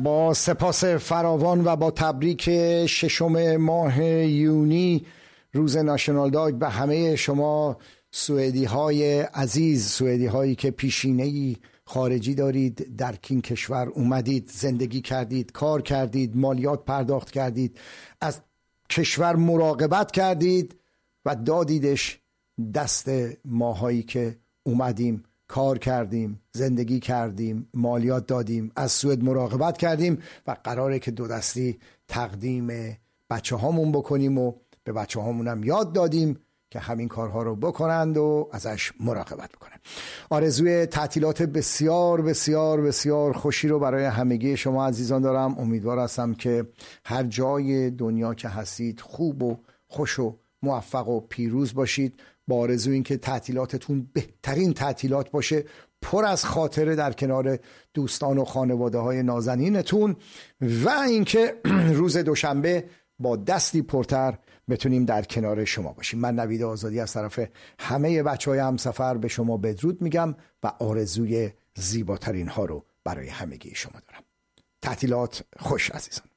با سپاس فراوان و با تبریک 6 ماه یونی روز ناشنال داگ به همه شما سوئدی های عزیز، سوئدی هایی که پیشینه‌ای خارجی دارید، در این کشور اومدید، زندگی کردید، کار کردید، مالیات پرداخت کردید، از کشور مراقبت کردید و دادیدش دست ماهایی که اومدیم، کار کردیم، زندگی کردیم، مالیات دادیم، از سوئد مراقبت کردیم و قراره که دو دستی تقدیم بچه هامون بکنیم و به بچه هامون هم یاد دادیم که همین کارها رو بکنند و ازش مراقبت بکنند. آرزوی تعطیلات بسیار بسیار بسیار خوشی رو برای همگی شما عزیزان دارم. امیدوار هستم که هر جای دنیا که هستید خوب و خوش و موفق و پیروز باشید. با آرزو این که تعطیلاتتون بهترین تعطیلات باشه، پر از خاطره در کنار دوستان و خانواده های نازنینتون و اینکه روز دوشنبه با دستی پرتر بتونیم در کنار شما باشیم. من نوید آزادی از طرف همه بچهای همسفر به شما بدرود میگم و آرزوی زیباترین ها رو برای همگی شما دارم. تعطیلات خوش عزیزان.